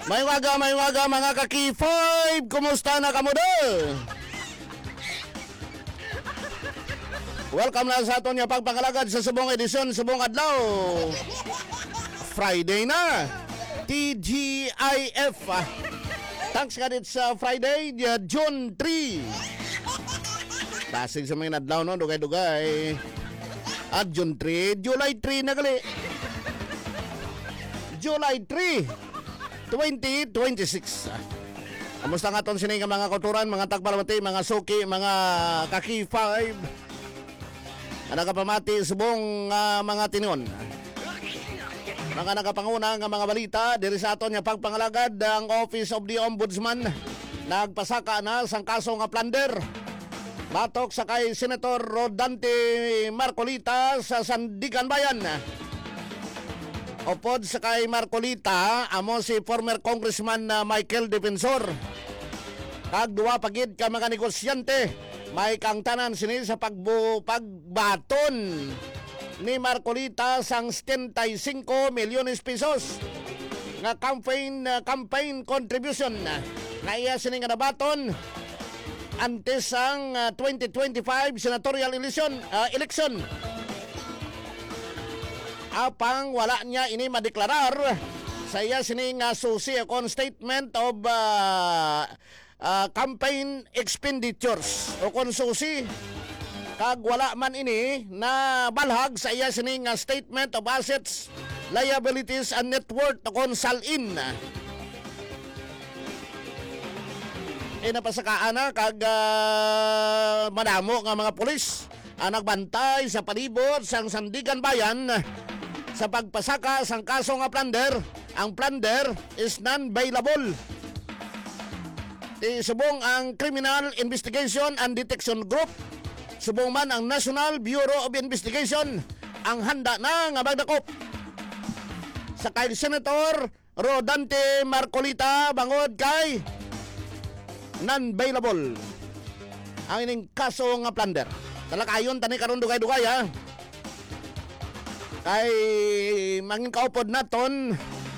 May waga mga ka-K5. Kumusta na kamo do? Welcome na sa aton nga pagpangalagad sa subong edisyon, subong adlaw. Friday na. TGIF. Thanks ka dit sa Friday, June 3. Tasig sa mga adlaw no, dugay-dugay. At June 3, July 3 na gali. July 3. 2026. Kamusta nga itong sining mga kulturan, mga tagpalamati, mga suki, mga kaki-5, nakapamati subong mga tinon. Mga nakapanguna nga mga balita, diri sa aton nga pagpangalagad ang Office of the Ombudsman nagpasaka na sang kaso nga plunder. Batok sa kay Senator Rodante Marcolita sa Sandigan Bayan. Opod sa kay Marcolita, amo si former Congressman Michael Defensor. Kag duwa pagid ka mga negosyante, may kangtanan sini sa pagbaton ni Marcolita sang 75 milyones pesos nga campaign contribution na iya sini nga nabaton antes ang 2025 senatorial election. Apang wala niya ini madeklarar sa iya sining susi kon statement of campaign expenditures o kon susi kag wala man ini na balhag sa iya sining statement of assets, liabilities and net worth o kon salin. Napasakaan na kag madamo nga mga pulis ang nagbantay sa palibot sang Sandigan Bayan sa pagpasaka sang kaso nga plunder. Ang plunder is non-bailable. Subong ang Criminal Investigation and Detection Group, subong man ang National Bureau of Investigation ang handa na nga magdakop sa kay Senator Rodante Marcolita bangod kay non-bailable ang ining kaso nga plunder. Talakayon tani karon dugay-dugay ha. Kay mangin kaupod naton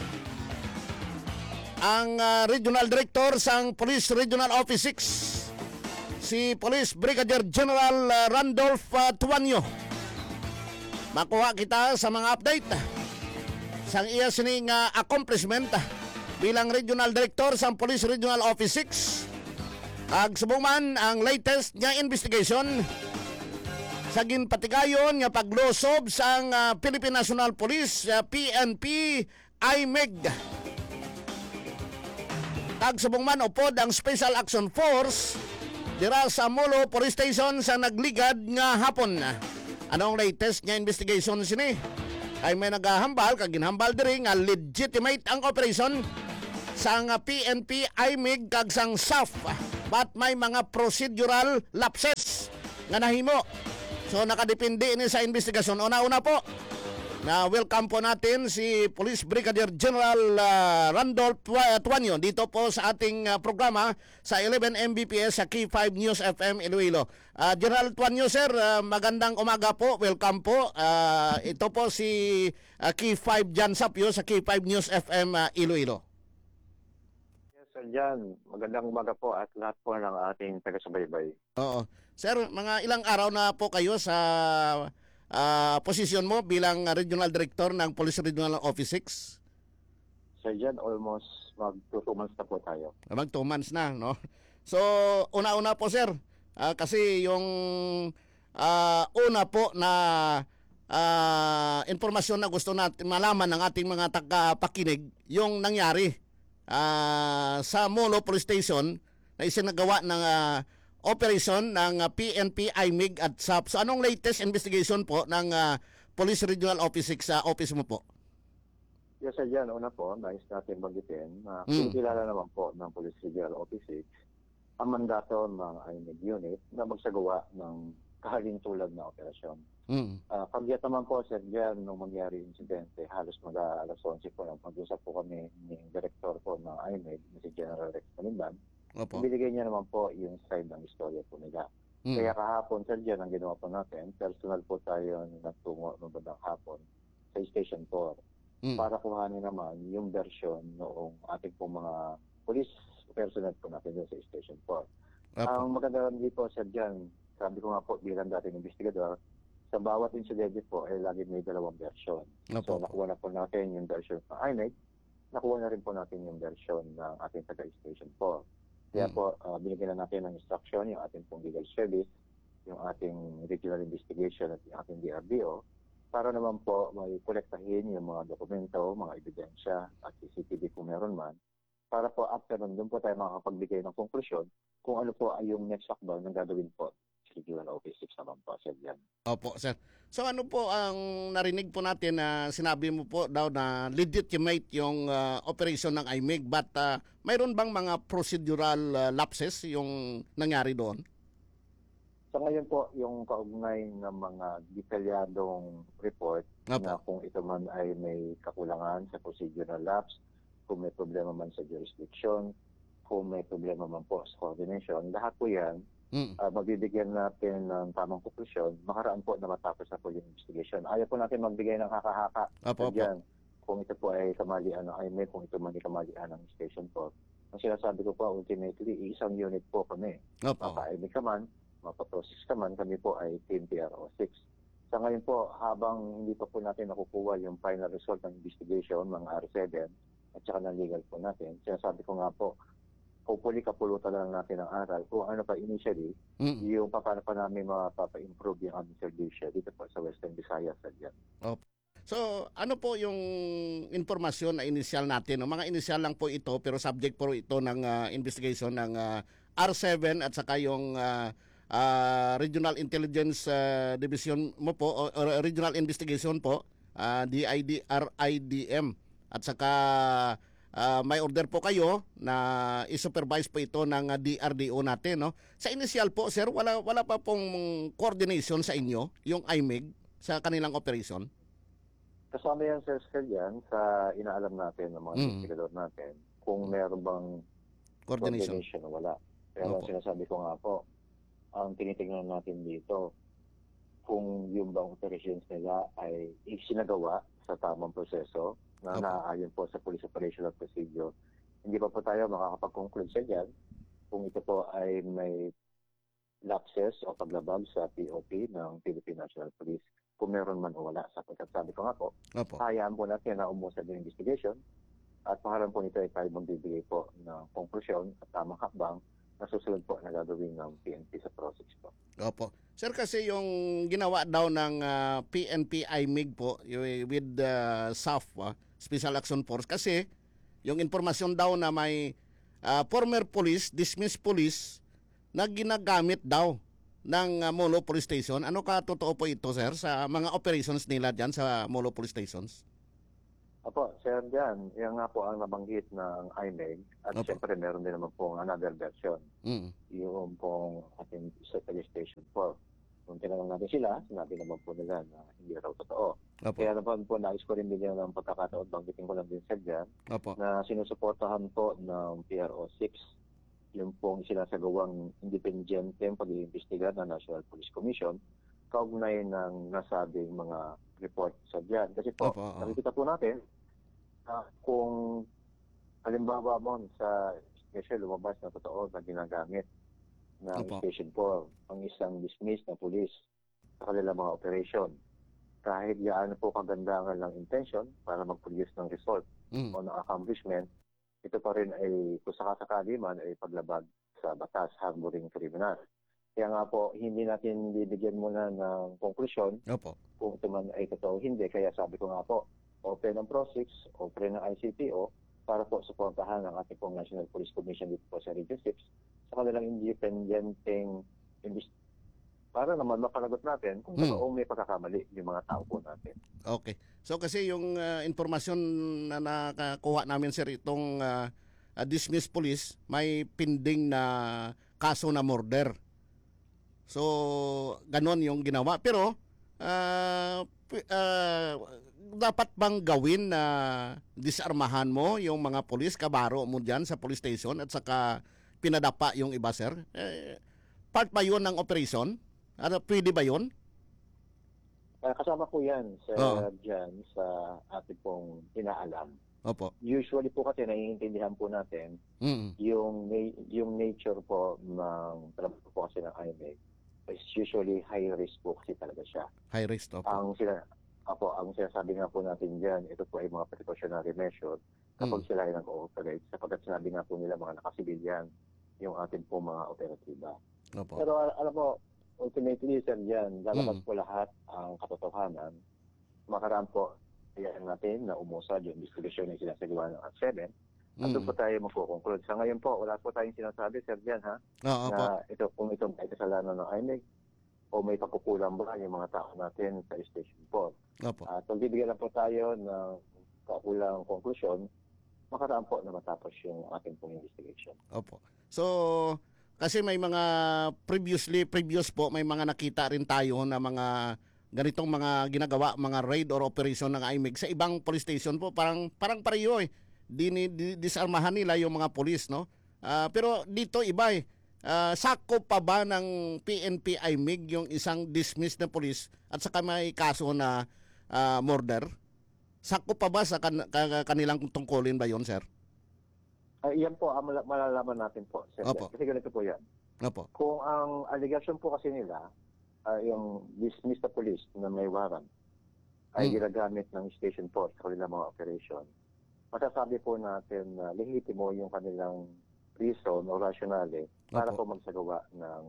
ang Regional Director sang Police Regional Office 6, si Police Brigadier General Randolph Tuanyo. Makuha kita sa mga update sang iya sining accomplishment bilang Regional Director sang Police Regional Office 6. Ag subong man ang latest nga investigation sa ginpatigayon nga paglosob sang Philippine National Police PNP IMEG. Tag subong man upod ang Special Action Force dira sa Molo Police Station sa nagligad nga hapon. Anong latest nga investigation sini? Ay may naghahambal kag ginhambal diri nga legitimate ang operation sang PNP IMEG kag sang SAF, but may mga procedural lapses nga nahimo. So nakadepende ini sa investigasyon. Una-una po, na welcome po natin si Police Brigadier General Randolph Tuanyo dito po sa ating programa sa 11 Mbps sa K5 News FM Iloilo. General Tuanyo sir, magandang umaga po. Welcome po. Ito po si K5 Jan Sapio sa K5 News FM Iloilo. Yes sir Jan, magandang umaga po at lahat po ng ating taga-subaybay. Oo. Sir, mga ilang araw na po kayo sa posisyon mo bilang Regional Director ng Police Regional Office 6? Sir Jan, almost mag-2 months na po tayo. Mag 2 months na, no? So, una-una po, sir, kasi yung una po na informasyon na gusto natin malaman ng ating mga tagapakinig, yung nangyari sa Molo Police Station na isinagawa ng operation ng PNP IMEG at SAP. So anong latest investigation po ng Police Regional Office 6 sa office mo po? Yes sir Jan, una po, nais natin banggitin na kilala naman po ng Police Regional Office 6 ang mandato ng IMEG unit na magsagawa ng kahalintulad na operasyon. Kagyat naman po sir Jan, nung mangyari insidente, halos mag-alas 11 po nang mag-usap po kami ni Director po ng IMEG, si General Rex Malimban. Opo. Binigay niya naman po yung side ng istorya po nila. Kaya kahapon, sir, dyan ang ginawa po natin. Personal po tayo nagtungo ng bandang hapon sa Station 4. para kuhanin naman yung version noong ating pong mga police personnel po natin dun sa Station 4. Opo. Ang maganda rin dito, Sir Jan, sabi ko nga po bilang dating investigador, sa bawat insidente po ay lagi may dalawang version. Opo. So nakuha na po natin yung version ng INEC, nakuha na rin po natin yung version ng ating taga-Station 4. Kaya po, binigyan na natin ng instruction yung ating pong legal service, yung ating regional investigation at yung ating DRDO, para naman po may kolektahin yung mga dokumento, mga ebidensya at CCTV kung meron man, para po after nun, doon po tayo makakapagbigay ng konklusyon kung ano po ay yung next lockdown na gagawin po sa Regional Office 6 naman po, Sir Jan. Opo, sir. So ano po ang narinig po natin na sinabi mo po daw na legitimate yung operation ng IMEG, but mayroon bang mga procedural lapses yung nangyari doon? So ngayon po, yung kaugnay ng mga detalyadong report na kung ito man ay may kakulangan sa procedural lapse, kung may problema man sa jurisdiction, kung may problema man po sa coordination, lahat po yan, mabibigyan natin ng tamang konklusyon, makaraan po na matapos na po yung investigation. Ayaw po natin magbigay ng haka-haka dyan. Kung ito po ay kamalian ng IMEG, kung ito man ay kamalian ng Station 4. Ang sinasabi ko po, ultimately, isang unit po kami. Mapa-IMEG ka man, mapa-process ka man, kami po ay Team PRO6. Sa ngayon po, habang hindi pa po natin nakukuha yung final result ng investigation, mga R7, at saka ng legal po natin, sinasabi ko nga po, hopefully kapulutan lang natin ang aral kung ano pa initially, yung paano pa namin mapapa-improve yung aming service dito po sa Western Visayas. So, ano po yung informasyon na initial natin? Mga initial lang po ito, pero subject po ito ng investigation ng R7 at saka yung Regional Intelligence Division mo po, or Regional Investigation po, DIDRIDM. At saka may order po kayo na i-supervise po ito ng DRDO natin, no? Sa initial po, sir, wala pa pong coordination sa inyo, yung IMEG, sa kanilang operation? Kasama yan, Sir Scalian, sa inaalam natin ng mga investigador natin kung meron bang coordination o wala. Pero sinasabi ko nga po, ang tinitingnan natin dito, kung yung bang operations nila ay isinagawa sa tamang proseso na naaayon po sa Police Operational Procedure. Hindi pa po tayo makakapag-conclude sa dyan kung ito po ay may lapses o paglabag sa POP ng Philippine National Police, kung meron man o wala. Sapagkat sabi ko nga po, hayaan po natin na umusad yung investigation at paharap po nito ay tayo magbibigay po ng konklusyon at tamang hakbang na susunod po na gagawin ng PNP sa process po. Opo. Sir, kasi yung ginawa daw ng PNP IMEG po with SAF, Special Action Force, kasi yung informasyon daw na may former police, dismissed police, na ginagamit daw ng Molo Police Station. Ano ka totoo po ito, sir, sa mga operations nila dyan sa Molo Police Stations? Apo, sir, dyan, yan nga po ang nabanggit ng IMEG at siyempre meron din naman pong another version. Yung pong ating sa police station 4. Kung tinanong natin sila, sinabi naman po nila na hindi raw totoo. Kaya naman po nais ko rin bigyan ng pagkakataon, banggitin ko lang din sa dyan, na sinusuportahan po ng PRO6 yung pong sinasagawang independenteng pag-iimbestiga ng National Police Commission kaugnay ng nasabing mga report sa dyan. Kasi po, nakikita po natin kung halimbawa mo sa special lumabas na totoo na ginagamit ng Station 4 ang isang dismissed na police sa kanilang mga operation. Kahit gaano po kagandangan ng intention para mag-produce ng result o ng accomplishment, ito pa rin ay kung sakasakali man ay paglabag sa batas, harboring criminal. Kaya nga po, hindi natin bibigyan muna ng konklusyon kung ito man ay totoo hindi. Kaya sabi ko nga po, open ang PRO6, open ang ICPO para po suportahan ang ating pong National Police Commission dito po sa Region 6 sa kanilang independenteng para naman mapanagot natin kung totoo may pagkakamali yung mga tao po natin. Okay. So kasi yung informasyon na nakakuha namin, sir, itong dismissed police, may pending na kaso na murder. So, ganon yung ginawa. Pero, dapat bang gawin na disarmahan mo yung mga pulis, kabaro mo dyan sa police station at saka pinadapa yung iba, sir? Part ba yun ng operation? Pwede ba yun? Kasama po yan Oo. dyan sa ating pong inaalam. Opo. Usually po kasi naiintindihan po natin Mm. yung nature po ng trabaho po kasi ng IMEC is usually high risk po kasi talaga siya. High risk, opo. Ang sinasabi nga po natin dyan, ito po ay mga precautionary measure kapag sila ay nag-ooperate, sapagkat sinabi nga po nila mga nakasibilyan yung ating po mga operatiba. Opo. Pero alam mo, ultimately, sir, dyan, lalabas po lahat ang katotohanan. Makaraan po, kayaan natin na umusad yung investigasyon na sinasagawa ng AT7. At doon po tayo magkukonklud. Sa ngayon po, wala po tayong sinasabi, sir, dyan, ha? Oo, opo. Na kung ito ay kasalanan ng IMEC o may pagkukulang ba yung mga tao natin sa Station 4. Opo. At kung bibigyan lang po tayo ng kaukulang konklusyon, makaraan po na matapos yung ating pong investigation. Opo. So, kasi may mga previous po, may mga nakita rin tayo na mga ganitong mga ginagawa, mga raid or operation ng IMEG sa ibang police station po. Parang pareho eh. Disarmahan nila yung mga police, no? Pero dito iba eh. Sakop pa ba ng PNP IMEG yung isang dismissed na police at saka may kaso na murder? Sakop pa ba sa kanilang tungkulin ba yon, sir? Yan po ang malalaman natin po, sir. Opo. Kasi ganito po yan. Opo. Kung ang allegation po kasi nila, yung dismissed na police na may warrant, ay ginagamit ng Station 4 sa kanilang mga operation, masasabi po natin na lehitimo yung kanilang reason o rationale para Opo. po magsagawa ng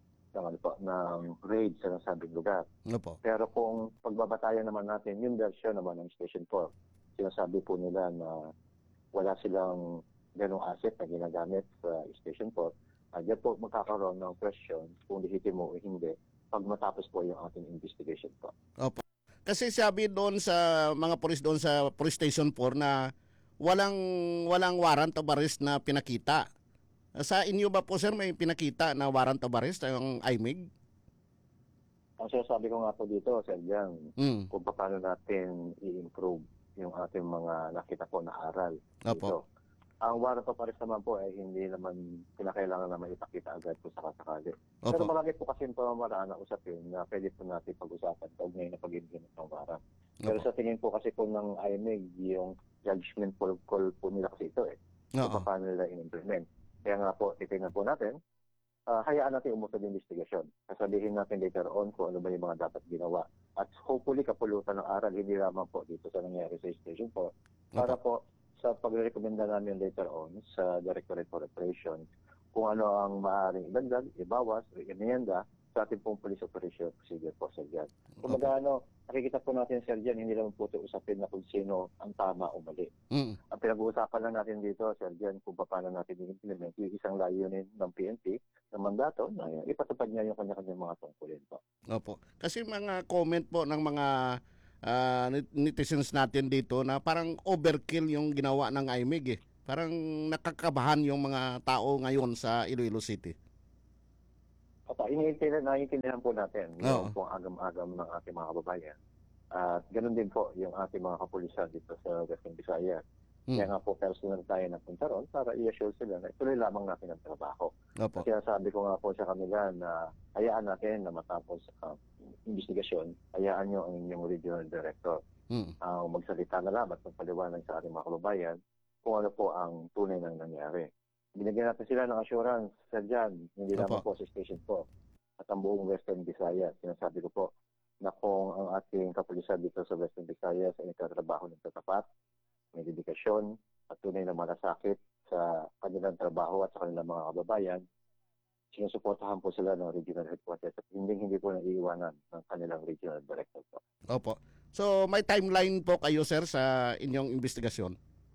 raid sa nasabing lugar. Opo. Pero kung pagbabatayan naman natin yung version naman ng Station 4, sinasabi po nila na wala silang ganong asset na ginagamit sa Station 4, diyan po magkakaroon ng question kung lehitimo o hindi pag matapos po yung ating investigation po. Opo. Kasi sabi doon sa mga pulis doon sa Police Station 4 na walang warrant of arrest na pinakita. Sa inyo ba po, sir, may pinakita na warrant of arrest ang IMEG? Ang sinasabi ko nga po dito, Sir Jan, kung paano natin i-improve yung ating mga nakita po na aral Opo. dito. Ang warrant of arrest naman po ay hindi naman kinakailangan naman ipakita agad po sa kasakali. Pero Opo. marami po kasi pamamaraan na usapin na pwede po natin pag-usapan kaugnay na pag-ibigay ng warrant. Pero Opo. sa tingin po kasi po ng IMEG, yung judgment call po nila kasi ito eh. Oo. Kung paano nila in-implement. Kaya nga po, titignan po natin, hayaan natin umusad yung investigasyon. Sasabihin natin later on kung ano ba yung mga dapat ginawa. At hopefully kapulutan ng aral, hindi lamang po dito sa nangyari sa Station 4, para po sa pagre-recommenda namin later on sa Directorate for Operations kung ano ang maaaring idagdag, ibawas, o imenda sa ating pong police operation procedure po, Sir Jan. Kung nakikita po natin, Sir Jan, hindi naman po ito usapin na kung sino ang tama o mali. Ang pinag-uusapan lang natin dito, Sir Jan, kung paano natin i-implement yung isang layunin ng PNP na mandato na ipatupad niya yung kanya-kanyang mga tungkulin po. Opo. Kasi mga comment po ng mga netizens natin dito na parang overkill yung ginawa ng IMEG eh. Parang nakakabahan yung mga tao ngayon sa Iloilo City. Naiintindihan po natin yung pong agam-agam ng ating mga kababayan. At ganun din po yung ating mga kapulisan dito sa Western Visayas. Kaya nga po personal tayo napunta ron para i-assure sila na ituloy lamang natin ang trabaho. Opo. Kaya sabi ko nga po sa kanila na hayaan natin na matapos ang investigasyon, hayaan nyo ang inyong regional director magsalita na lang at magpaliwanag sa ating mga kababayan kung ano po ang tunay nang nangyari. Binigyan natin sila ng assurance, Sir Jan, hindi lamang po sa Station 4 at ang buong Western Visayas. Sinasabi ko po na kung ang ating kapulisan dito sa Western Visayas ay nagtatrabaho ng tatapat, may dedikasyon at tunay na malasakit sa kanilang trabaho at sa kanilang mga kababayan, sinusuportahan po sila ng regional headquarters at hindi po naiiwanan ng kanilang regional director po. Opo. So may timeline po kayo, sir, sa inyong investigasyon?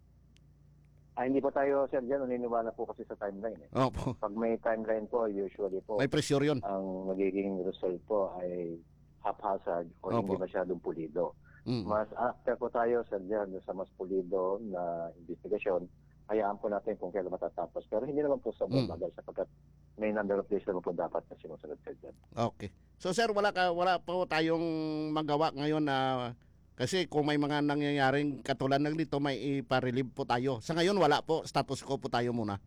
Hindi po tayo, Sir Jan, naniniwala po kasi sa timeline. Opo. Pag may timeline po, usually po, May pressure yun. ang magiging result po ay haphazard o hindi masyadong pulido. Mas after po tayo, Sir Jan, sa mas pulido na investigasyon, hayaan po natin kung kailan matatapos. Pero hindi naman po sobrang bagal sapagkat may number of days naman po dapat na sinusunod, Sir Jan. Okay. So sir, wala po tayong magawa ngayon na kasi kung may mga nangyayaring katulad ng dito, may ipa-relieve po tayo. Sa ngayon, wala po. Status quo po tayo muna.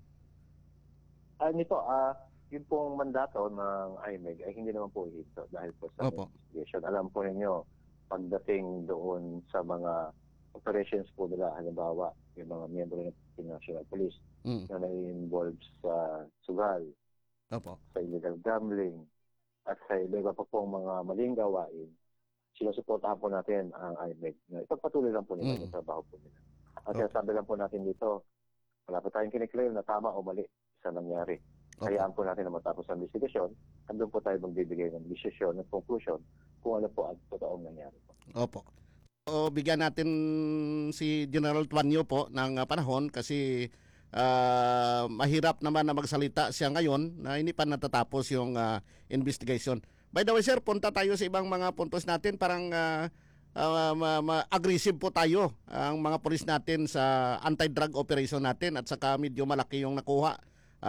Yun pong mandato ng IMEG ay hindi naman po ihinto dahil po sa investigation. Alam po ninyo, pagdating doon sa mga operations po nila, halimbawa, yung mga miyembro ng National Police Mm. na nai-involve sa sugal, Opo. sa illegal gambling, at sa iba pa pong mga maling gawain, sinusuportahan po natin ang IMEC na ipagpatuloy lang po nila yung trabaho po nila. At Okay. sabi lang po natin dito, wala po tayong kiniklaim na tama o mali sa nangyari. Opo. Hayaan po natin na matapos ang investigasyon, andun po tayo magbibigay ng desisyon, ng conclusion, kung ano po ang totoong nangyari po. Opo. So, bigyan natin si General Tuanyo po ng panahon kasi mahirap naman na magsalita siya ngayon na hindi pa natatapos yung investigation. By the way, sir, punta tayo sa ibang mga puntos natin. Parang aggressive po tayo ang mga pulis natin sa anti-drug operation natin at saka medyo malaki yung nakuha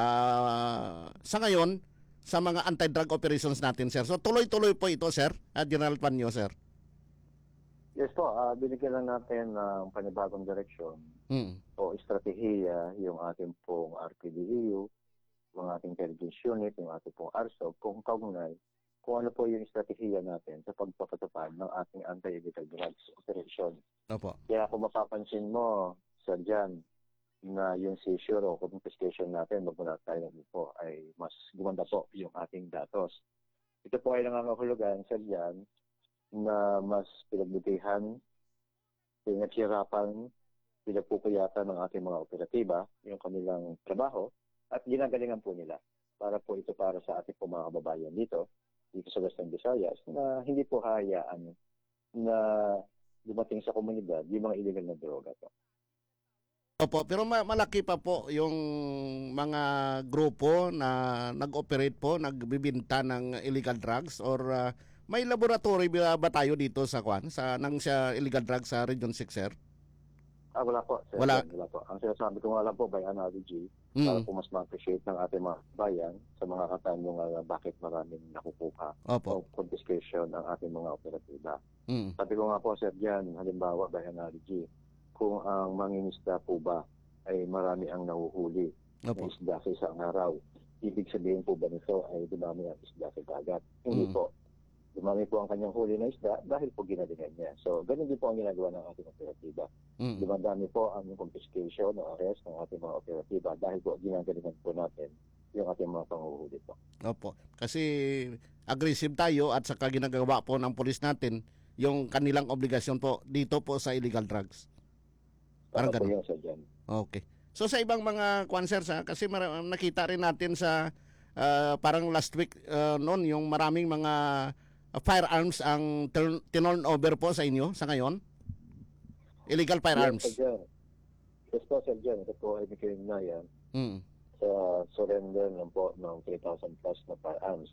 sa ngayon sa mga anti-drug operations natin, sir. So tuloy-tuloy po ito, sir, General Tuanyo, sir. Yes po, binigyan lang natin ng panibagong direksyon o estratehiya yung ating pong RPDEU, yung ating intelligence unit, yung ating pong ARSOB, kung kaugnay, kung ano po yung estratehiya natin sa pagpapatupad ng ating anti-illegal drugs operation. Opo. Kaya kung mapapansin mo, Sir Jan, na yung seizure o confiscation natin, magmula tayo na po, ay mas gumanda po yung ating datos. Ito po ay nangangahulugan, Sir Jan, na mas pinagbutihan, pinaghirapan, pinagpupuyatan ng ating mga operatiba, yung kanilang trabaho, at ginagalingan po nila para po ito para sa ating po mga kababayan dito sa Western Visayas, na hindi po hayaan na dumating sa komunidad yung mga illegal na droga po. Opo, pero malaki pa po yung mga grupo na nag-operate po, nagbibinta ng illegal drugs or may laboratory ba tayo dito sa sa illegal drugs sa Region 6, sir? Wala po, Sir Wala. Jan, wala po. Ang sinasabi ko nga lang po by analogy, para po mas ma-appreciate ng ating mga bayan sa mga katanungan bakit maraming nakukuha Opo. o confiscation ang ating mga operatiba. Mm. Sabi ko nga po, Sir Jan, halimbawa by analogy, kung ang mangingisda po ba ay marami ang nahuhuli Opo. ng isda sa isang araw, ibig sabihin po ba nito ay dumami ang isda sa dagat? Hindi po. Dumami po ang kanyang huli na isda dahil po ginalingan niya. So, ganun din po ang ginagawa ng ating operatiba. Dumadami po ang confiscation o arrest ng ating mga operatiba dahil po ginagalingan po natin yung ating mga panguhuli po. Opo. Kasi aggressive tayo at saka ginagawa po ng pulis natin yung kanilang obligasyon po dito po sa illegal drugs. Parang Para po ganun. yun, Sir Jan. Okay. So sa ibang mga concerts, nakita rin natin sa parang last week noon yung maraming mga firearms ang turn over po sa inyo sa ngayon. Illegal firearms. Yes, Sir Jan. Yes po, Sir Jan. Ito po ay nakikinnayan sa surrender ng po ng 3,000 plus na firearms.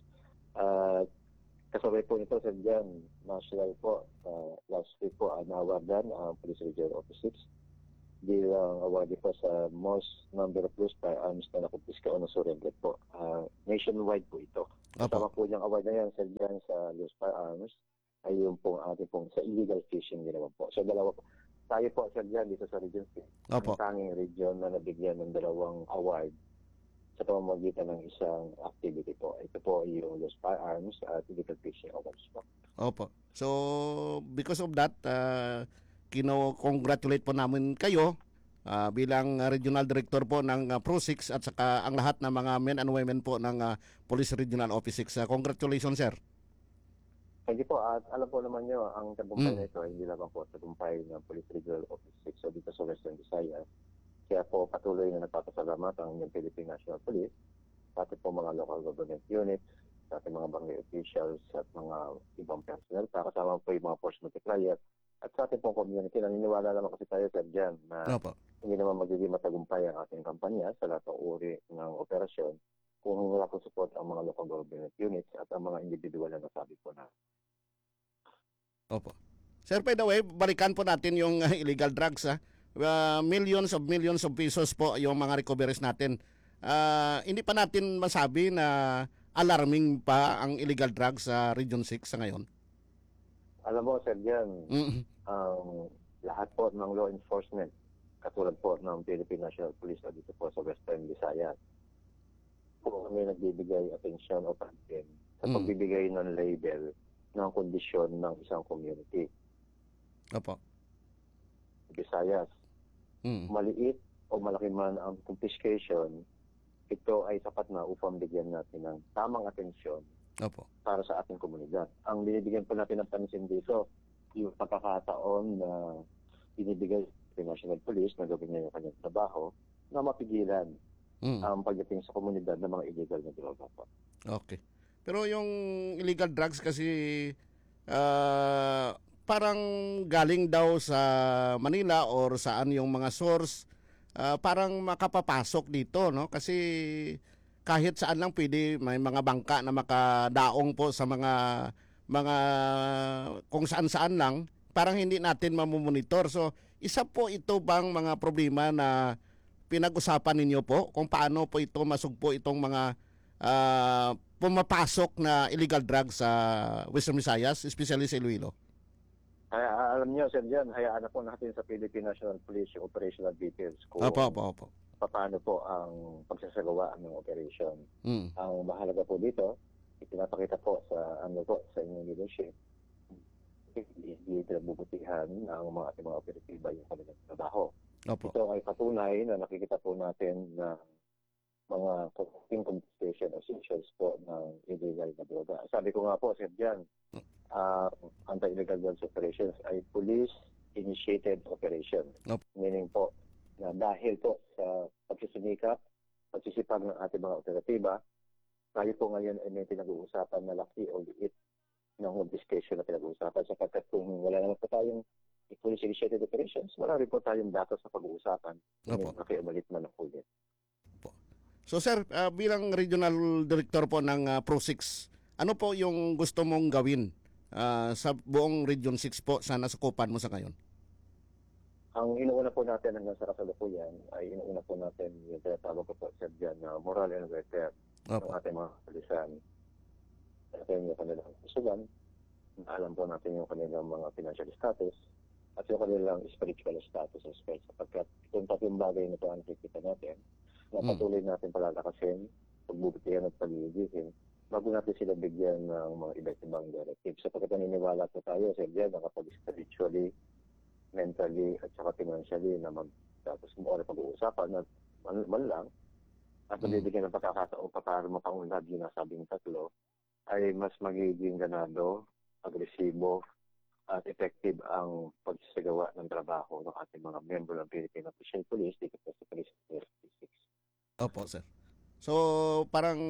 Kasabay po nito, Sir Jan, national po, last week po, nawagan ang Police Region Office 6 bilang awardee po sa most number of loose firearms na nakumpiska o na-surrender po. Nationwide po ito. Kasama po yung award na yan, Sir Jan, sa loose firearms ay yung pong ating pong sa illegal fishing din naman po. So dalawa po. Tayo po, Sir Jan, dito sa Region 6, ang tanging region na nabigyan ng dalawang award sa pamamagitan ng isang activity po. Ito po yung loose firearms at illegal fishing awards po. Opo. So, because of that, kino-congratulate po namin kayo bilang regional director po ng Pro 6 at saka ang lahat ng mga men and women po ng Police Regional Office 6. Congratulations, sir. Thank you po. At alam po naman nyo, ang tagumpay na ito ay hindi lamang po tagumpay ng Police Regional Office 6 o dito sa Western Visayas. Kaya po patuloy na nagpapasalamat ang Philippine National Police, pati po mga local government units, sa ating mga barangay officials at mga ibang personnel, kasama po yung mga force multiplier, at sa ating pong community. Naniniwala naman kasi tayo, Sir Jan, na hindi naman magiging matagumpay ang ating kampanya sa lahat ng uri ng operasyon kung wala po support ang mga local government units at ang mga individual na nasabi po na. Opo. Sir, by the way, balikan po natin yung illegal drugs. Millions of pesos po yung mga recoveries natin. Hindi pa natin masabi na alarming pa ang illegal drugs sa Region 6 sa ngayon. Alam mo, Sir Jan, ang lahat po ng law enforcement, katulad po ng Philippine National Police o dito po sa Western Visayas, po kami nagbibigay atensyon o pansin sa pagbibigay ng label ng kondisyon ng isang community. Opo. Visayas. Mm. Maliit o malaki man ang confiscation, ito ay sapat na upang bigyan natin ng tamang atensyon Opo. para sa ating komunidad. Ang binibigyan po natin ng pansin dito, yung pagkakataon na binibigay ng National Police na gawin niya yung kanyang trabaho na mapigilan Mm. ang pagdating sa komunidad ng mga illegal na droga po. Okay. Pero yung illegal drugs kasi parang galing daw sa Manila or saan yung mga source, parang makapapasok dito, no? Kasi kahit saan lang pwede, may mga bangka na makadaong po sa mga kung saan-saan lang, parang hindi natin mamumonitor. So, isa po ito bang mga problema na pinag-usapan ninyo po kung paano po ito masugpo itong mga pumapasok na illegal drugs sa Western Visayas, especially sa Iloilo? Kaya alam niyo, Sir Jan, hayaan na po natin sa Philippine National Police yung operational details kung Opo. paano po ang pagsasagawa ng operation. Mm. Ang mahalaga po dito, ipinapakita po sa sa inyong leadership, hindi pinagbubutihan ng mga ating mga operatiba yung kanilang trabaho. Opo. Ito ay patunay na nakikita po natin na mga confiscation of seizures po ng illegal na droga. Sabi ko nga po, Sir Jan, anti-illegal drugs operations ay police-initiated operation. Opo. Meaning po na dahil po sa pagsisinikap, pagsisipag ng ating mga operatiba, tayo po ngayon ay may pinag-uusapan na laki o liit ng confiscation na pinag-uusapan sapagkat kung wala naman po tayong police-initiated operations, wala rin po tayong datos sa pag-uusapan kung Opo. nakiumalit man ang ulit. So sir, bilang regional director po ng Pro 6, ano po yung gusto mong gawin sa buong Region 6 po sa nasakupan mo sa ngayon? Ang inuuna po natin hanggang sa kasalukuyan ay inuuna po natin yung tinatawag ko po sa dyan na moral and welfare ng Opo. ating mga kalisan. Natin yung kanilang susugan, alam po natin yung kanilang mga financial status, at yung kanilang spiritual status as well. Sapagkat itong tatlong bagay na ito ang nakikita natin, na patuloy natin palalakasin, pagbubutihan at pag-iigihin, bago natin sila bigyan ng mga iba't ibang directives. Sapagkat naniniwala po tayo sa dyan na kapag spiritually, mentally, at saka financially na tapos mo oras pag-uusapan at man lang, at nabibigyan ng pagkakataon pa para mapangunlad yung nasabing tatlo, ay mas magiging ganado, agresibo, at effective ang pagsasagawa ng trabaho ng ating mga miyembro ng Philippine National Police dito po sa Police 36. Opo, sir. So, parang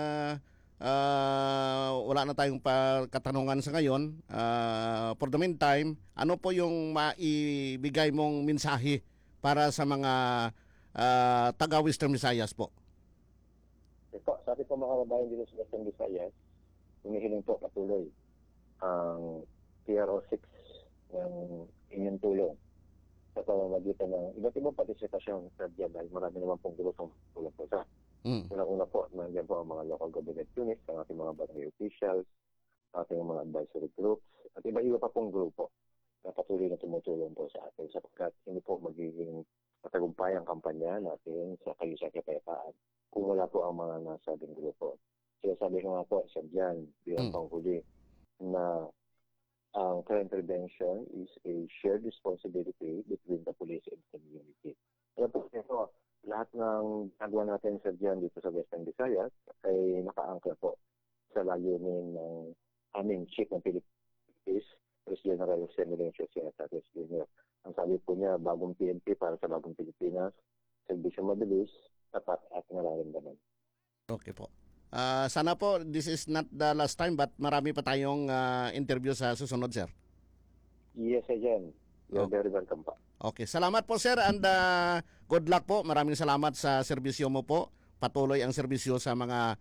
wala na tayong katanungan sa ngayon. For the meantime, ano po yung maibigay mong mensahe para sa mga taga Western Visayas po? Ito, sa ating po mga kababayan dito sa Western Visayas, humihiling po patuloy ang PRO6 ng inyong tulong sa pamamagitan ng iba't ibang partisipasyon sa diyan dahil marami naman pong grupong tulong po sa. Una po, nandiyan po ang mga local government units, ang ating mga barangay officials, ating mga advisory groups, at iba-iba pa pong grupo na patuloy na tumutulong po sa atin sapagkat hindi po magiging matagumpay ang kampanya natin sa kayo sa kapayapaan kung wala po ang mga nasabing grupo. So sabi ko nga po sa diyan, bilang panghuli, na ang crime prevention is a shared responsibility between the police and community. Kaya po ito, lahat ng nagawa natin sa diyan dito sa Western Visayas ay nakaangkla po sa layunin ng aming Chief ng Philippines, Police General Jose Melencio Sinatares Jr. Ang sabi po niya, bagong PNP para sa bagong Pilipinas, serbisyo mabilis, tapat at nararamdaman. Okay po. Sana po, this is not the last time but marami pa tayong interview sa susunod, sir. Yes, again. You're very welcome pa. Okay, salamat po sir and good luck po. Maraming salamat sa serbisyo mo po. Patuloy ang serbisyo sa mga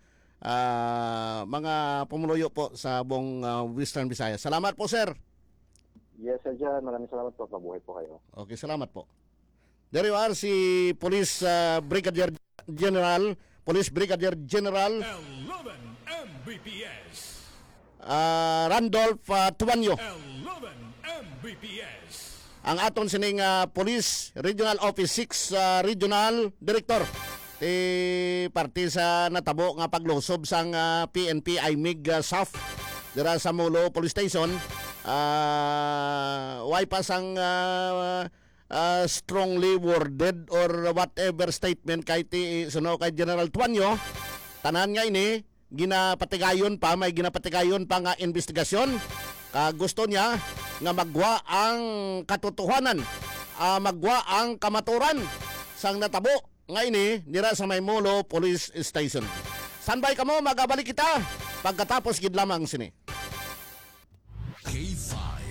pumuluyo po sa buong Western Visayas. Salamat po sir. Yes, again. Maraming salamat po. Mabuhay po kayo. Okay, salamat po. There you are, si Police Brigadier General 11 Mbps. Randolph Tuanyo. 11 Mbps. Ang aton sining Police Regional Office 6 Regional Director. Parte sa natabo nga paglusob sang PNP IMIG SAF dira sa Molo Police Station. why pasang strongly worded or whatever statement kay kay General Tuanyo, tanan nga ini ginapatigayon pa, may ginapatigayon pa nga investigasyon. Gusto niya nga magwa ang katotohanan, magwa ang kamaturan sang natabo nga ini dira sa Maymulo Police Station. Standby ka mo, magabalik kita pagkatapos gid lamang sini. K5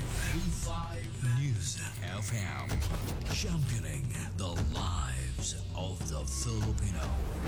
News FM, championing the lives of the Filipino.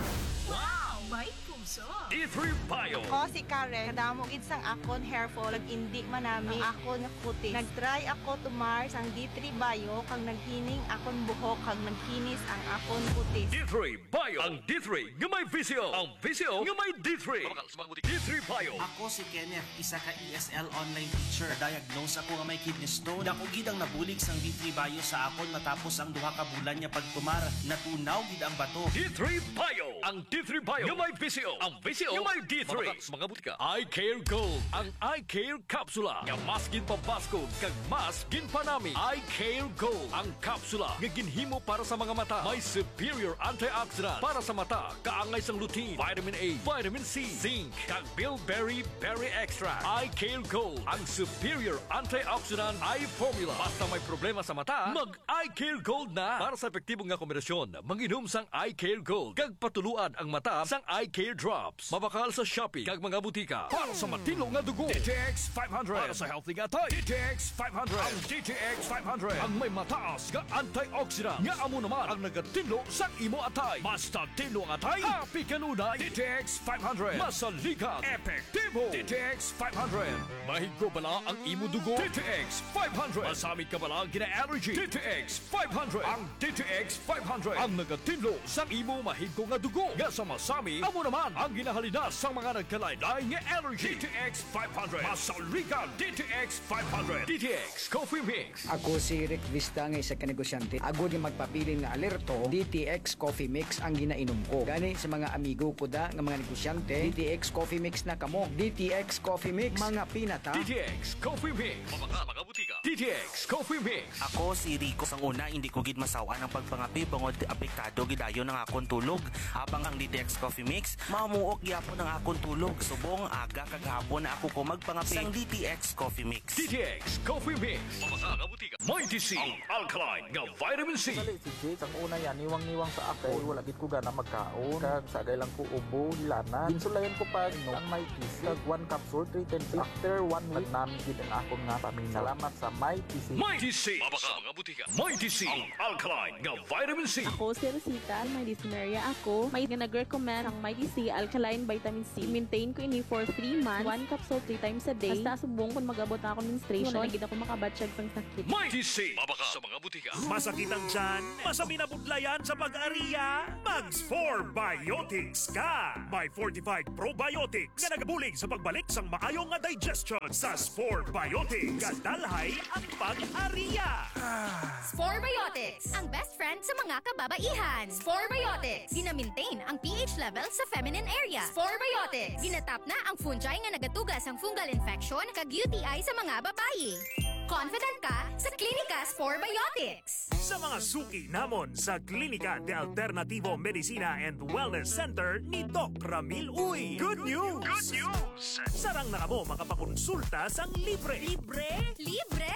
Wow! May kumso! D3 Bio. Ako si Karen, kadamo gid sang akon hair fall, indi man nami ang akon kutis. Nagtry ako tumar sang D3 Bio kang naghining akon buhok kang nagkinis ang akon kutis. D3 Bio. Ang D3 nga may visyo. Ang visyo nga may D3. D3 Bio. Ako si Kenneth, isa ka ESL online teacher. Diagnose ako nga may kidney stone. Dako gid ang nabulig sang D3 Bio sa akon matapos ang duha ka bulan niya pagtumar. Natunaw gid ang bato. D3 Bio. Ang D3 Bio nga may visyo. Ang visyo nga may D3. Mga butika. I Care Gold. Ang I Care Kapsula. Nga mas ginpabaskog kag mas ginpanami. I Care Gold. Ang kapsula nga ginhimo para sa mga mata. May superior antioxidant para sa mata. Kaangay sang lutein, vitamin A, vitamin C, zinc, kag bilberry berry extract. I Care Gold. Ang superior antioxidant eye formula. Basta may problema sa mata, mag I Care Gold na. Para sa epektibong nga kombinasyon, manginom sang I Care Gold. Kag patuluan ang mata sang I Care Drops. Mabakal sa Shopee kag mga butika. Para sa matino nga dugo, DTX 500. Para sa healthy nga tay, DTX 500. Ang DTX 500 ang may mataas nga antioxidant nga amo naman ang nagatinlo sa imo atay. Basta tinlo ang atay, happy kanunay. DTX 500 masaligan, epektibo. DTX 500 mahigo bala ang imo dugo. DTX 500 masamit ka bala gina-allergy. DTX 500 ang DTX 500 ang nagatinlo sa imo mahigo nga dugo. Nga sa masami, amo naman ang ginahalinas sa mga nagkalaylay nga allergy. DTX 500 masaligan. DTX 500 DTX Coffee Mix. Ako si Rick Vista nga isa ka negosyante. Ako di magpapilin nga alerto, DTX Coffee Mix ang ginainom ko. Gani sa mga amigo ko da nga mga negosyante, DTX Coffee Mix na kamo. DTX Coffee Mix, mga pinata. DTX Coffee Mix. Mga butika. DTX Coffee Mix. Ako si Rico. Sang una, hindi ko gid masawaan ang pagpangapi bangod apektado gidayon ng akon tulog. Habang ang DTX Coffee Mix, mamuok gyapon ang akon tulog. Subong aga kagahapon na ako ko magpangapi sang DTX Coffee Mix. DTX Coffee Mix. Mga butika. Mighty C. Ang alkaline nga vitamin C. Dali si Jade, ang una yan, niwang-niwang sa akin. Wala gid ko gana magkaon. Kag sagay lang ko ubo, lana. Insulayan ko pa, ang may TC. Kag 1 capsule, 3 times. After 1 week, namin gid ang akong nga paminaw. Salamat sa may TC. Mighty C. Mga butika. Mighty C. Ang alkaline nga vitamin C. Ako si Rosita, may dyspnea ako. May nag-recommend ang Mighty C Alkaline Vitamin C. Maintain ko ini for 3 months. 1 capsule 3 times a day. Basta subong kung mag-abot na ako menstruation. Wala gid ako makabatsyag sang sakit. Mighty C. Sa mga butika. Masakit ang tiyan? Masami na budlayan sa pag-ariya? Mags 4 Biotics ka! May fortified probiotics nga nagabulig sa pagbalik sang maayong nga digestion sa Spore Biotics. Kadalhay ang pag-ariya! Spore Biotics, ang best friend sa mga kababaihan. Spore Biotics, gina-maintain ang pH level sa feminine area. Spore Biotics, ginatap na ang fungi nga nagatugas ang fungal infection kag UTI sa mga babayi. Confident ka sa Klinika Spore Biotics. Sa mga suki namon sa Klinika de Alternativo Medicina and Wellness Center ni Doc Ramil Uy. Good news! Good news! Sarang na mo makapakonsulta sang libre. Libre? Libre!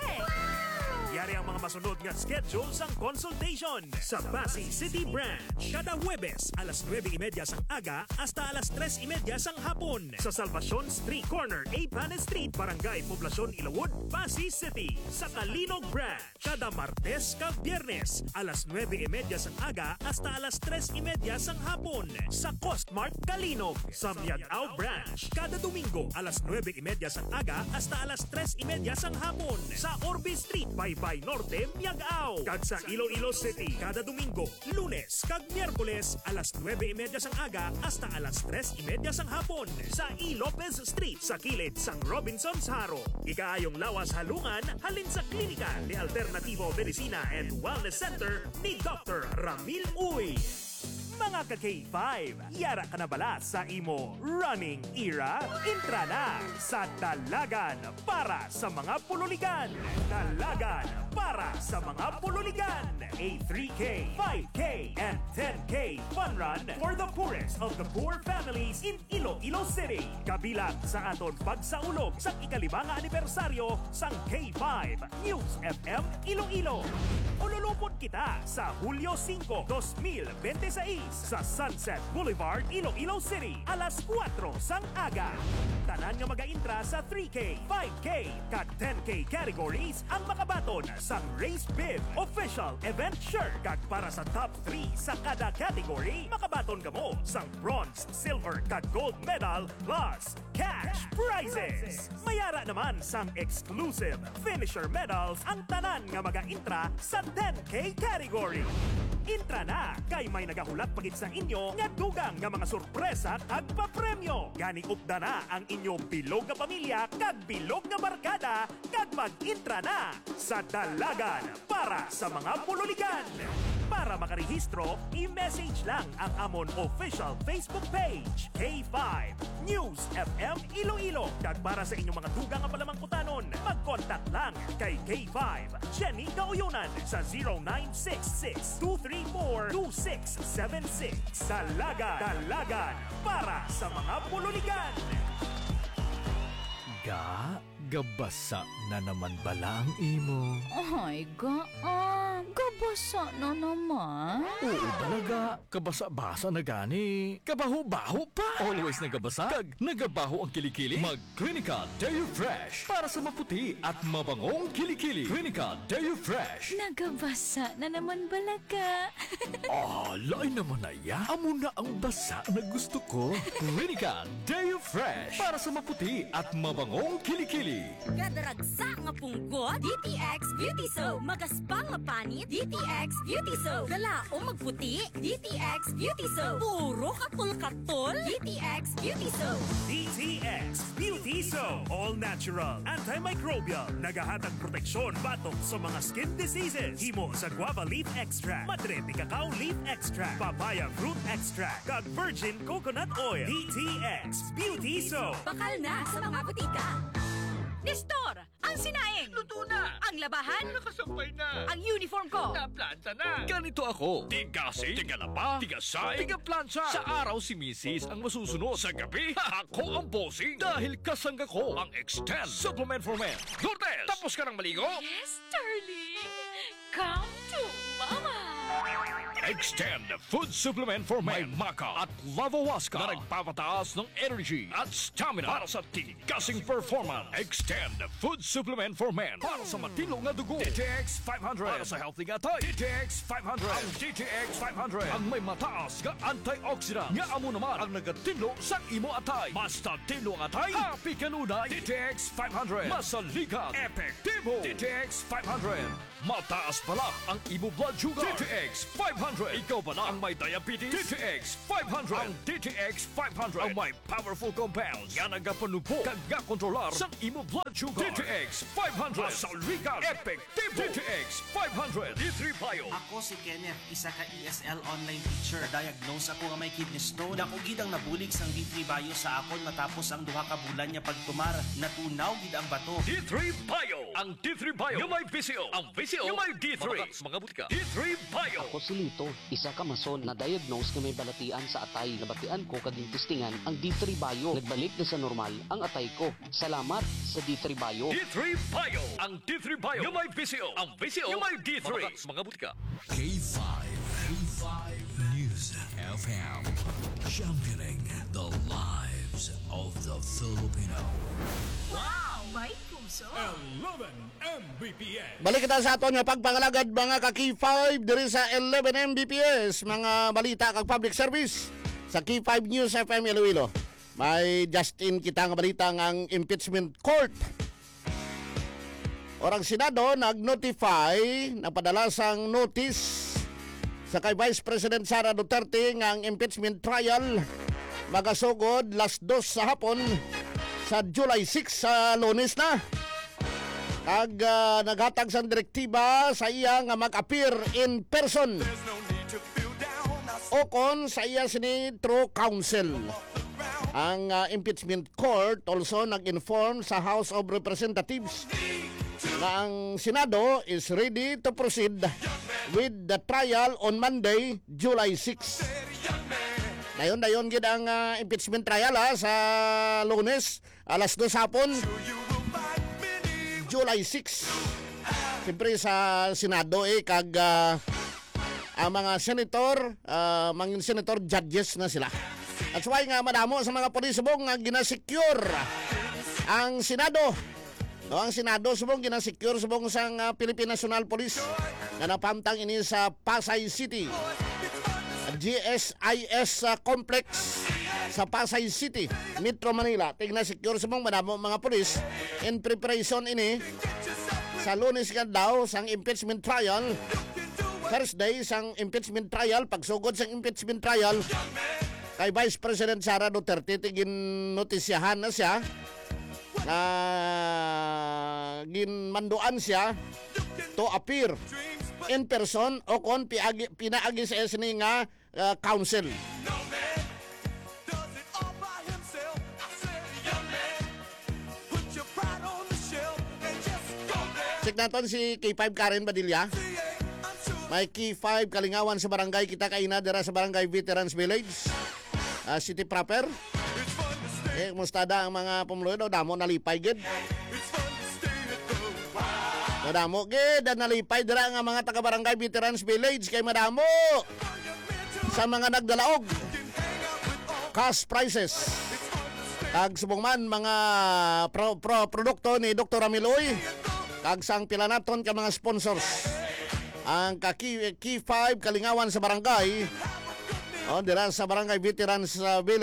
Yari ang mga masunod nga schedule sang consultation sa Pasay City Branch. Kada Huwebes, alas 9:30 sang aga hasta alas 3:30 sang hapon. Sa Salvacion Street Corner, Apanes Street, Barangay Poblacion, Ilawod, Pasay City. Sa Kalinog Branch, kada Martes kag Biyernes, alas 9:30 sang aga hasta alas 3:30 sang hapon. Sa Costmart, Kalinog. Sa Miagao Branch, kada Domingo, alas 9:30 sang aga hasta alas 3:30 sang hapon. Sa Orbe Street, Baybay Norte, Miagao. Kag sa Iloilo City, kada Domingo, Lunes kag Miyerkules, alas 9:30 sang aga hasta alas 3:30 sang hapon. Sa E. Lopez Street, sa kilid sang Robinson's Haro. Ikaayong lawas halungan, halin sa Klinika de Alternativo Medicina and Wellness Center ni Dr. Ramil Uy. Mga Mga ka-K5, yara ka na bala sa imo running era? Intra na sa Dalagan para sa mga pululigan. Dalagan para sa mga pululigan. A 3K, 5K, and 10K fun run for the poorest of the poor families in Iloilo City. Kabilang sa aton pagsaulog sa ikalimang anibersaryo sang K5 News FM Iloilo. Ululupot kita sa Hulyo 5, 2026 sa Sunset Boulevard, Iloilo City, alas 4 sang aga. Tanan nga mag-intra sa 3K, 5K, kag 10K categories ang makabaton sang Race Bib Official Event Shirt. Kag para sa top 3 sa kada category, makabaton ka mo sang bronze, silver, kag gold medal plus cash prizes. Mayara naman sang exclusive finisher medals ang tanan nga mag-intra sa 10K category. Intra na kay may nagahulak pagit sa inyo nga dugang nga mga sorpresa kag papremyo. Gani upda na ang inyong bilog nga pamilya kag bilog nga barkada kag mag-intra na sa Dalagan para sa mga pululigan. Para makarehistro, i-message lang ang amon official Facebook page, K5 News FM Iloilo. Kag para sa inyong mga dugang nga palamangkutanon, mag-contact lang kay K5 Jenny Gauyunan sa 0966-234-2676. Dalagan para sa mga pululigan. Gabasa na naman bala ang imo. Ay, gabasa na naman. Oo talaga, kabasa-basa na gani. Kabaho-baho pa. Always nagabasa, kag nagabaho ang kilikili. Mag-Clinica Deo Fresh para sa maputi at mabangong kilikili. Clinica Deo Fresh. Nagabasa na naman balaga. Lain naman na ya. Amo na ang basa na gusto ko. Clinica Deo Fresh para sa maputi at mabangong kilikili. Kadaragsa nga punggot, DTX Beauty Soap. Magaspang nga panit, DTX Beauty Soap. Gala o magputi, DTX Beauty Soap. Puro katol-katol, DTX Beauty Soap. DTX Beauty Soap. All natural, antimicrobial, nagahatag proteksyon batok sa mga skin diseases. Himo sa guava leaf extract, madre de cacao leaf extract, papaya fruit extract, kag virgin coconut oil. DTX Beauty Soap. Bakal na sa mga butika. Nestor, ang sinaing. Luto na. Ang labahan. Nakasampay na. Ang uniform ko. Naplansa na. Ganito ako. Tigasi, tigalaba, tigasay, tigaplansa. Sa araw si Mrs. ang masusunod. Sa gabi, ako ang bossing. Dahil kasangga ko ang Extend Supplement for Men. Lourdes, tapos ka ng maligo? Yes, darling. Come to mama. Extend Food Supplement for Men. May maka at lavawaska na nagpapataas ng energy at stamina para sa tigasing performance. Extend Food Supplement for Men para sa matino nga dugo. DTX 500 para sa healthy nga tay. DTX 500. Ang DTX 500 ang may mataas nga antioxidant nga amo naman ang nagatino sa imo atay. Basta tino nga atay, happy kanunay. DTX 500. Masalikat, epektibo. DTX 500. Mataas pala ang imo blood sugar. DTX 500. Ikaw ba na ang may diabetes? DTX 500. Ang DTX 500 ang may powerful compounds nga nagapanupo kag kontrolar sa imo blood sugar. DTX 500. Masalikat, epektibo. DTX 500. D3 Bio. Ako si Kenneth, isa ka ESL online teacher. Diagnose ako nga may kidney stone. Dako gid ang nabulig sang D3 Bio sa akon matapos ang duha ka bulan niya pagtumar. Natunaw gid ang bato. D3 Bio. Ang D3 Bio yung may PCO. Ang PCO yung may D3. Mga butika. D3 Bio. Ako si Lito, isa ka mason na diagnose na may balatian sa atay. Nabatian ko kading testingan ang D3 Bio. Nagbalik na sa normal ang atay ko. Salamat sa D3 Bio. D3 Bio. Ang D3 Bio yung may PCO. Ang PCO yung may D3. Mga butika. K5 News FM, championing the lives of the Filipino. Wow, may puso. 11 Mbps. Balik kita sa aton nga pagpangalagad mga ka-K5 diri sa 11 Mbps, mga balita kag public service sa K5 News FM Iloilo. May Justin kita nga balita ang impeachment court. Orang Senado nag-notify, napadala sang notice sa kay Vice President Sara Duterte nga ang impeachment trial magasugod las 2 sa hapon sa July 6 sa Lunes na. Kag naghatag sang direktiba sa iya nga mag-appear in person. o kon sa iya sini through counsel. Ang impeachment court also nag-inform sa House of Representatives na ang Senado is ready to proceed with the trial on Monday, July 6. Dayon gid ang impeachment trial sa Lunes, alas 2 hapon, July 6. Siyempre sa Senado kag ang mga senator, mga senator judges na sila. That's why nga madamo sa mga pulis subong nga ginasecure ang Senado. No, ang Senado subong ginasecure subong sang Philippine National Police na napamtang ini sa Pasay City. GSIS complex sa Pasay City, Metro Manila. Tingna secure subong madamo mga pulis in preparation ini sa Lunes nga daw sang impeachment trial. Thursday sang impeachment trial, pagsugod sang impeachment trial kay Vice President Sara Duterte, tigin notisyahan na siya na ginmanduan siya to appear in person o kon pinaagi sa SNI nga council. Check natin si K5 Karen Badilla. May K5 Kalingawan sa barangay kita kaina dira sa barangay Veterans Village, City proper. Mustada ang mga pumuluyo daw damo nalipay gid. Madamo gid nalipay dira nga mga taga barangay Veterans Village kay madamo sa mga nagdalaog cash prices. Kag subong man mga produkto ni Dr. Amiloy kag sang pilanaton ka mga sponsors. Ang K5 Kalingawan sa barangay dira sa barangay Veterans Village